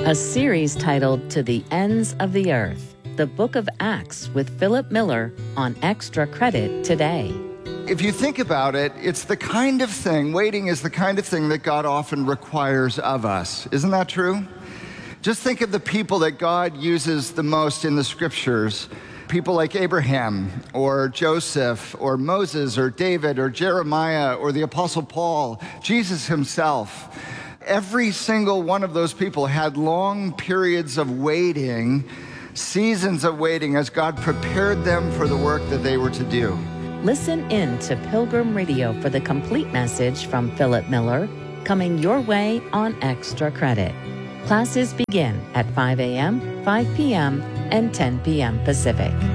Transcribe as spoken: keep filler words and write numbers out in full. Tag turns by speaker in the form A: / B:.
A: A series titled To the Ends of the Earth, the Book of Acts with Philip Miller on Extra Credit today.
B: If you think about it, it's the kind of thing, waiting is the kind of thing that God often requires of us. Isn't that true? Just think of the people that God uses the most in the scriptures. People like Abraham, or Joseph, or Moses, or David, or Jeremiah, or the Apostle Paul, Jesus himself. Every single one of those people had long periods of waiting, seasons of waiting, as God prepared them for the work that they were to do.
A: Listen in to Pilgrim Radio for the complete message from Philip Miller, coming your way on Extra Credit. Classes begin at five a.m., five p.m., and ten p.m. Pacific.